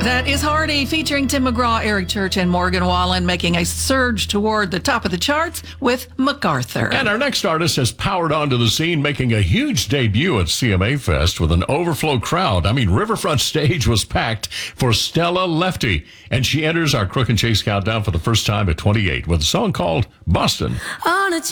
That is Hardy featuring Tim McGraw, Eric Church, and Morgan Wallen making a surge toward the top of the charts with MacArthur. And our next artist has powered onto the scene, making a huge debut at CMA Fest with an overflow crowd. I mean, Riverfront stage was packed for Stella Lefty, and she enters our Crook and Chase countdown for the first time at 28 with a song called Boston. On a